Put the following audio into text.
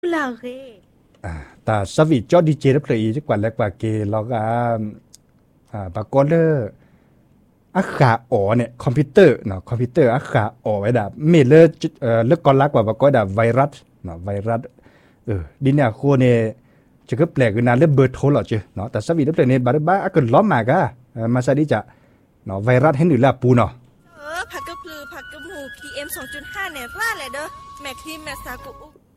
là ghê แต่สวิตจอดีเจแล้วเพลย์จักกว่าแล้วกว่าเกเราก็ปากกอนเลอร์อาขาอ๋อเนี่ยคอมพิวเตอร์เนาะคอมพิวเตอร์อาขาอ๋อไว้ดับเมลเลอร์เลิกก่อนลักว่าปากกอนดับไวรัสเนาะไวรัสดิเนี่ยโคเนี่ยจะก็แปลกอยู่นานเรื่องเบอร์โทรหรอเจ้เนาะแต่สวิตแล้วเพลย์เนี่ยบ้าก็ล้อมมากะมาซาดิจะเนาะไวรัสให้หนึ่งละปูเนาะผักกระพือผักกระหมู PM 2.5เนี่ยว่าแหละเด้อแม่ครีมแม่สากุ